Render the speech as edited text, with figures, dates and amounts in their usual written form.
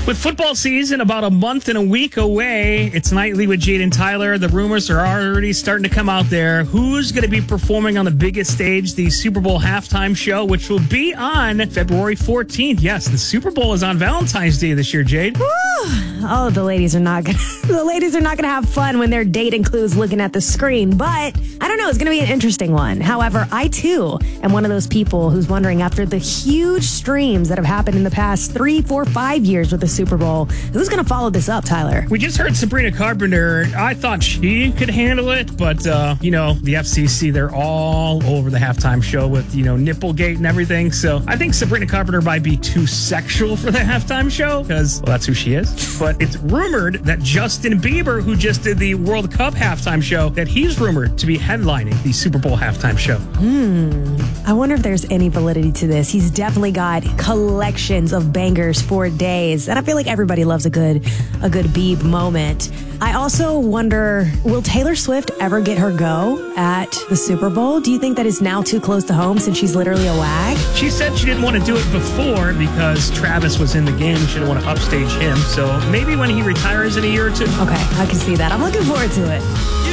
With football season about a month and a week away, it's Nightly with Jade and Tyler. The rumors are already starting to come out there. Who's going to be performing on the biggest stage, the Super Bowl halftime show, which will be on February 14th. Yes, the Super Bowl is on Valentine's Day this year, Jade. Woo! Oh, the ladies are not gonna have fun when their date includes looking at the screen. But I don't know, it's gonna be an interesting one. However, I too am one of those people who's wondering, after the huge streams that have happened in the past 3, 4, 5 years with the Super Bowl, who's gonna follow this up, Tyler? We just heard Sabrina Carpenter. I thought she could handle it, but the FCC, they're all over the halftime show with Nipplegate and everything. So I think Sabrina Carpenter might be too sexual for the halftime show because that's who she is. But it's rumored that Justin Bieber, who just did the World Cup halftime show, that he's rumored to be headlining the Super Bowl halftime show. I wonder if there's any validity to this. He's definitely got collections of bangers for days. And I feel like everybody loves a good Bieb moment. I also wonder, will Taylor Swift ever get her go at the Super Bowl? Do you think that is now too close to home since she's literally a wag? She said she didn't want to do it before because Travis was in the game. She didn't want to upstage him. So maybe when he retires in a year or two. Okay, I can see that. I'm looking forward to it.